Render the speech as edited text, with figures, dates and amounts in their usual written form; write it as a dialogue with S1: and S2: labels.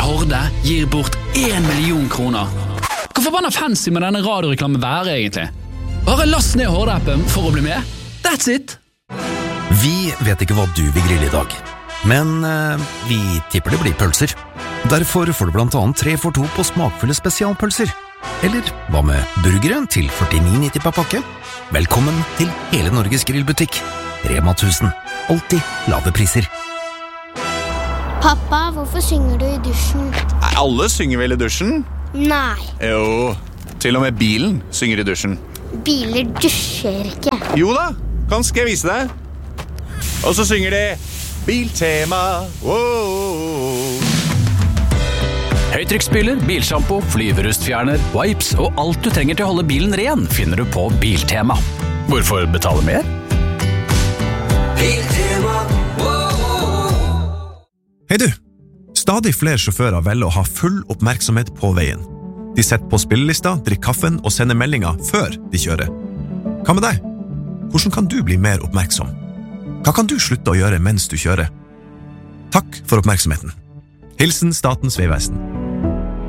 S1: Horde gir bort 1 million kroner. Hvor forbanna fancy med denne radioreklamen være egentlig? Bare last ned Horde-appen for å bli med. That's it!
S2: Vi vet ikke hva du vil grille i dag, men vi tipper det blir pølser. Derfor får du blant annet 3 for 2 på smakfulle spesialpølser. Eller hva med burgere til 49,90 per pakke? Velkommen til hele Norges grillbutikk. Rema 1000. Alltid lave priser.
S3: Pappa, hvorfor synger du i dusjen?
S4: Alle synger vel i dusjen?
S3: Nei.
S4: Jo, til og med bilen synger i dusjen.
S3: Biler dusjer ikke.
S4: Jo da, skal jeg vise deg? Og så synger de Biltema. Wow.
S5: Høytrykksspyler, bilshampoo, flyverustfjerner, wipes og alt du trenger til å holde bilen ren finner du på Biltema. Hvorfor betale mer?
S6: Biltema.
S7: Hei du! Stadig flere sjåfører velger å ha full oppmerksomhet på veien. De setter på spillelista, drikker kaffen og sender meldinger før de kjører. Hva med deg? Hvordan kan du bli mer oppmerksom? Hva kan du slutte å gjøre mens du kjører? Takk for oppmerksomheten. Hilsen Statens Vegvesen.